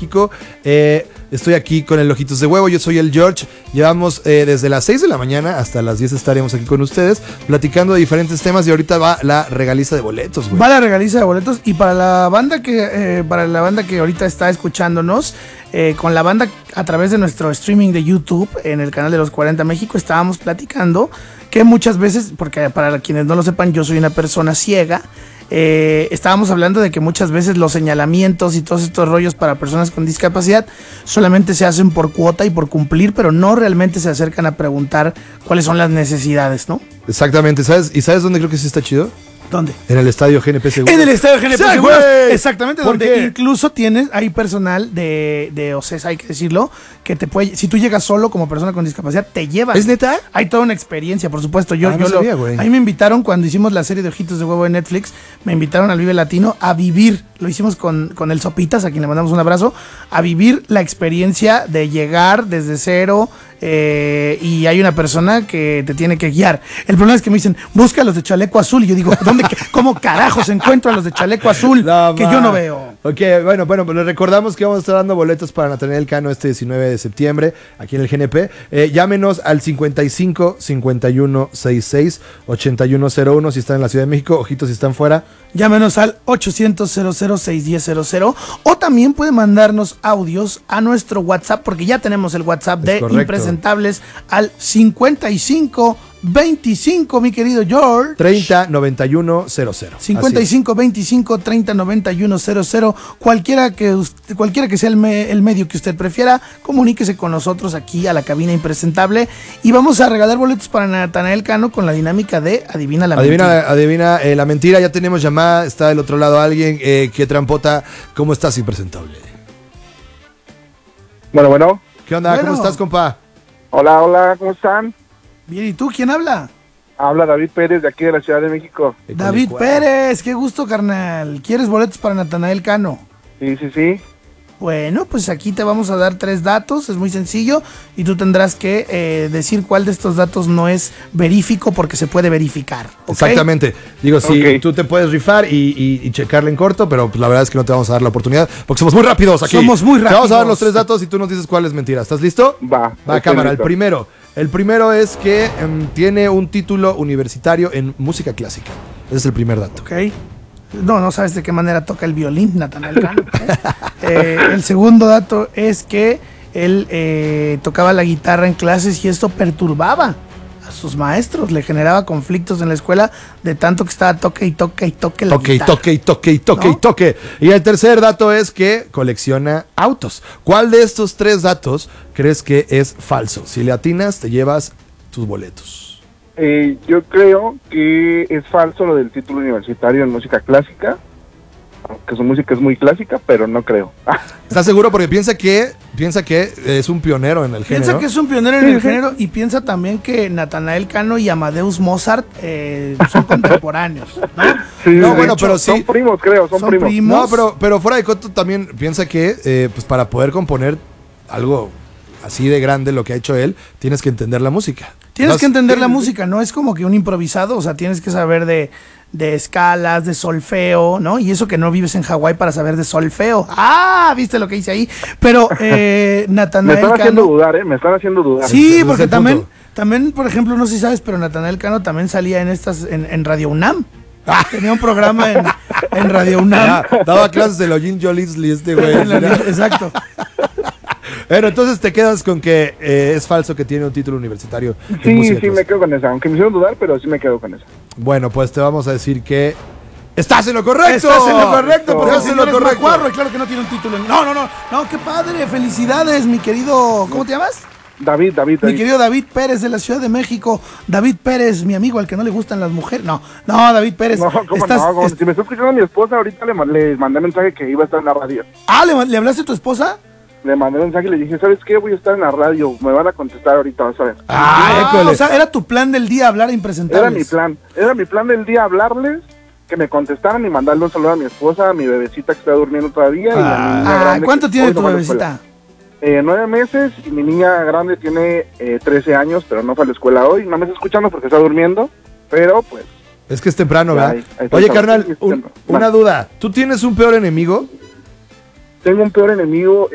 México. Estoy aquí con el Ojitos de Huevo, yo soy el George. Llevamos desde las 6 de la mañana hasta las 10 estaremos aquí con ustedes platicando de diferentes temas y ahorita va la regaliza de boletos, güey. Va la regaliza de boletos y para la banda que ahorita está escuchándonos, con la banda a través de nuestro streaming de YouTube en el canal de los 40 México, estábamos platicando que muchas veces, porque para quienes no lo sepan, yo soy una persona ciega. Estábamos hablando de que muchas veces los señalamientos y todos estos rollos para personas con discapacidad solamente se hacen por cuota y por cumplir, pero no realmente se acercan a preguntar cuáles son las necesidades, ¿no? Exactamente, ¿sabes? ¿Y sabes dónde creo que sí está chido? ¿Dónde? En el estadio GNP Seguros. En el estadio GNP ¡Sí, Seguros. güey! Exactamente, donde incluso hay personal de OCESA, hay que decirlo, que te puede, si tú llegas solo como persona con discapacidad, te llevan. ¿Es neta? Hay toda una experiencia, por supuesto. No sabía, güey. A mí me invitaron cuando hicimos la serie de Ojitos de Huevo en Netflix, me invitaron al Vive Latino a vivir, lo hicimos con el Sopitas, a quien le mandamos un abrazo, a vivir la experiencia de llegar desde cero. Y hay una persona que te tiene que guiar. El problema es que me dicen, busca a los de chaleco azul. Y yo digo, ¿cómo carajos encuentro a los de chaleco azul? Yo no veo. Ok, bueno, pues les recordamos que vamos a estar dando boletos para Natanael Cano este 19 de septiembre aquí en el GNP. Llámenos al 55 51 66 8101 si están en la Ciudad de México. Ojitos si están fuera. Llámenos al 800-00-610-00 o también puede mandarnos audios a nuestro WhatsApp, porque ya tenemos el WhatsApp de Impresentables al 55 25, mi querido George. 30 91 00. 55 25 30 91 00. Cualquiera que sea el medio que usted prefiera, comuníquese con nosotros aquí a la cabina Impresentable y vamos a regalar boletos para Natanael Cano con la dinámica de Adivina la Mentira. Adivina la mentira. Ya tenemos llamada, está del otro lado alguien. ¿Qué trampota? ¿Cómo estás, Impresentable? Bueno. ¿Qué onda? ¿Cómo estás, compa? Hola, ¿cómo están? Bien, ¿y tú? ¿Quién habla? Habla David Pérez de aquí de la Ciudad de México. David Pérez, qué gusto, carnal. ¿Quieres boletos para Natanael Cano? Sí. Bueno, pues aquí te vamos a dar 3 datos, es muy sencillo, y tú tendrás que decir cuál de estos datos no es verífico porque se puede verificar. ¿Okay? Exactamente. Digo, sí, tú te puedes rifar y checarle en corto, pero pues la verdad es que no te vamos a dar la oportunidad porque somos muy rápidos aquí. Somos muy rápidos. Te vamos a dar los 3 datos y tú nos dices cuál es mentira. ¿Estás listo? Va, cámara. Listo. El primero es que tiene un título universitario en música clásica. Ese es el primer dato. Ok. No sabes de qué manera toca el violín, Natanael Cano. El segundo dato es que él tocaba la guitarra en clases y esto perturbaba a sus maestros, le generaba conflictos en la escuela de tanto que estaba toque la guitarra. Toque. Y el tercer dato es que colecciona autos. ¿Cuál de estos 3 datos crees que es falso? Si le atinas, te llevas tus boletos. Yo creo que es falso lo del título universitario en música clásica, aunque su música es muy clásica, pero no creo. ¿Estás seguro? Porque piensa que es un pionero en el género. Piensa que es un pionero en el género y piensa también que Natanael Cano y Amadeus Mozart son contemporáneos, ¿no? Sí, bueno, pero sí. Son primos, creo, son primos. No, pero fuera de coto también piensa que pues para poder componer algo así de grande, lo que ha hecho él, tienes que entender la música. Tienes que entender la música, no es como que un improvisado, o sea, tienes que saber de escalas, de solfeo, ¿no? Y eso que no vives en Hawái para saber de solfeo. Ah, ¿viste lo que hice ahí? Pero Natanael Cano... Me están haciendo dudar. Sí, porque también, por ejemplo, no sé si sabes, pero Natanael Cano también salía en Radio UNAM. Tenía un programa en Radio UNAM. Daba clases de Login Jolisli este güey. Exacto. Bueno, entonces te quedas con que es falso que tiene un título universitario. Sí, me quedo con esa. Aunque me hicieron dudar, pero sí me quedo con esa. Bueno, pues te vamos a decir que ¡estás en lo correcto! ¡Estás en lo correcto! Porque ¡Estás en lo correcto! Claro que no tiene un título. No, qué padre. Felicidades, mi querido... ¿Cómo te llamas? David. Mi querido David Pérez de la Ciudad de México. David Pérez, mi amigo al que no le gustan las mujeres. No, David Pérez. Si me está escuchando mi esposa, ahorita le mandé mensaje que iba a estar en la radio. ¿Le hablaste a tu esposa? Le mandé mensaje y le dije, ¿sabes qué? Voy a estar en la radio, me van a contestar ahorita, vas a ver. O sea, era tu plan del día hablar a Impresentables. Era mi plan del día hablarles, que me contestaran y mandarle un saludo a mi esposa, a mi bebecita que está durmiendo todavía. Y la niña grande ¿cuánto tiene tu bebecita? 9 meses y mi niña grande tiene 13 años, pero no fue a la escuela hoy. No me está escuchando porque está durmiendo, pero pues... Es que es temprano, ¿verdad? Oye, carnal, una duda. ¿Tú tienes un peor enemigo? Tengo un peor enemigo...